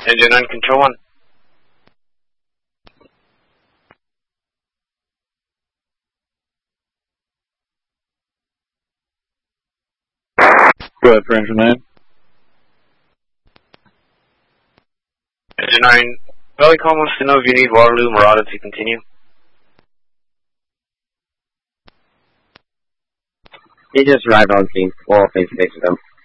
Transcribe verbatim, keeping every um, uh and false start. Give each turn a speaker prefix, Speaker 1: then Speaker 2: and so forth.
Speaker 1: Engine nine, control one.
Speaker 2: Go ahead for engine nine.
Speaker 1: Engine nine, Bellycom wants to know if you need Waterloo Murata to continue.
Speaker 3: He just arrived on scene. We'll face fix them.